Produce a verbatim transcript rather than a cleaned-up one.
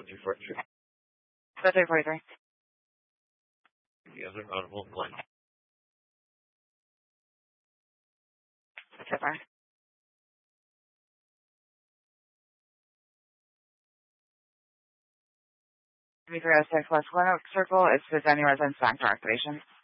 two forty-three. So two forty-three. The other audible one. So far. three three oh six West Glen Oak Circle is Fifth Avenue Residence Bank for activation.